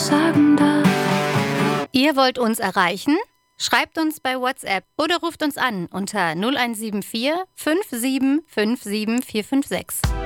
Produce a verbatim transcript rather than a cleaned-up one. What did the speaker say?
sagen darf. Ihr wollt uns erreichen? Schreibt uns bei WhatsApp oder ruft uns an unter null eins sieben vier fünf sieben fünf sieben vier fünf sechs.